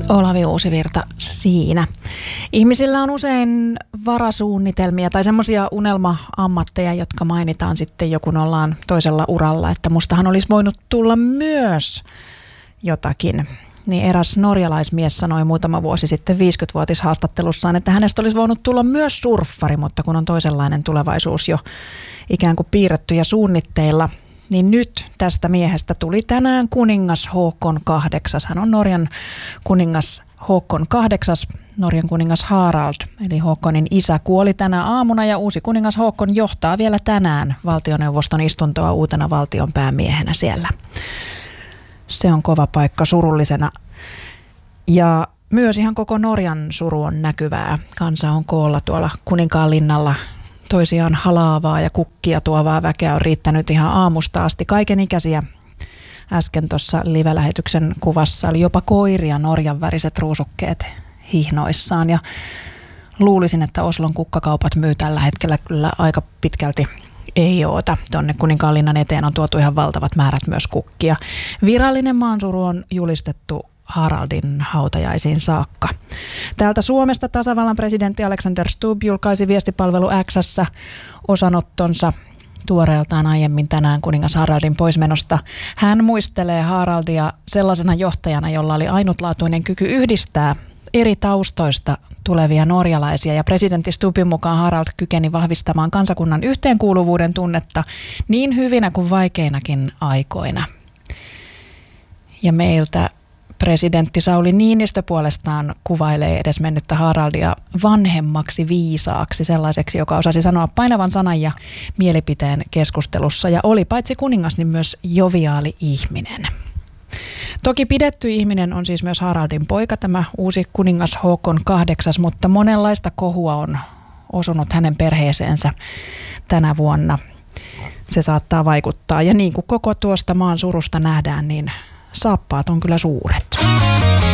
Olavi Uusivirta siinä. Ihmisillä on usein varasuunnitelmia tai semmoisia unelma-ammatteja, jotka mainitaan sitten jo kun ollaan toisella uralla, että mustahan olisi voinut tulla myös jotakin. Niin eräs norjalaismies sanoi muutama vuosi sitten 50-vuotishaastattelussaan, että hänestä olisi voinut tulla myös surffari, mutta kun on toisenlainen tulevaisuus jo ikään kuin piirretty ja suunnitteilla, niin nyt tästä miehestä tuli tänään kuningas Håkon VIII. Hän on Norjan kuningas Håkon VIII, Norjan kuningas Harald, eli Håkonin isä, kuoli tänä aamuna ja uusi kuningas Håkon johtaa vielä tänään valtioneuvoston istuntoa uutena valtion päämiehenä siellä. Se on kova paikka surullisena. Ja myös ihan koko Norjan suru on näkyvää. Kansa on koolla tuolla Kuninkaanlinnalla. Toisiaan halaavaa ja kukkia tuovaa väkeä on riittänyt ihan aamusta asti. Kaikenikäisiä. Äsken tuossa live-lähetyksen kuvassa oli jopa koiria, Norjan väriset ruusukkeet hihnoissaan. Ja luulisin, että Oslon kukkakaupat myy tällä hetkellä kyllä aika pitkälti ei oota. Tuonne Kuninkaanlinnan eteen on tuotu ihan valtavat määrät myös kukkia. Virallinen maansuru on julistettu Haraldin hautajaisiin saakka. Täältä Suomesta tasavallan presidentti Alexander Stubb julkaisi viestipalvelu X:ssä osanottonsa tuoreeltaan aiemmin tänään kuningas Haraldin poismenosta. Hän muistelee Haraldia sellaisena johtajana, jolla oli ainutlaatuinen kyky yhdistää eri taustoista tulevia norjalaisia, ja presidentti Stubbin mukaan Harald kykeni vahvistamaan kansakunnan yhteenkuuluvuuden tunnetta niin hyvinä kuin vaikeinakin aikoina. Ja meiltä presidentti Sauli Niinistö puolestaan kuvailee edesmennyttä Haraldia vanhemmaksi viisaaksi, sellaiseksi, joka osasi sanoa painavan sanan ja mielipiteen keskustelussa, ja oli paitsi kuningas, niin myös joviaali ihminen. Toki pidetty ihminen on siis myös Haraldin poika, tämä uusi kuningas Håkon VIII, mutta monenlaista kohua on osunut hänen perheeseensä tänä vuonna. Se saattaa vaikuttaa, ja niin kuin koko tuosta maan surusta nähdään, niin saappaat on kyllä suuret.